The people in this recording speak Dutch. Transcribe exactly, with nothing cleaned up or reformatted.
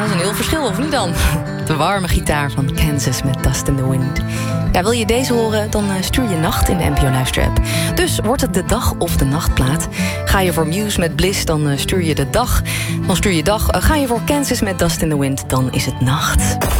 dat is een heel verschil, of niet dan? De warme gitaar van Kansas met Dust in the Wind. Ja, wil je deze horen, dan stuur je nacht in de N P O Luister app. Dus wordt het de dag of de nachtplaat. Ga je voor Muse met Bliss, dan stuur je de dag. Dan stuur je dag. Ga je voor Kansas met Dust in the Wind, dan is het nacht.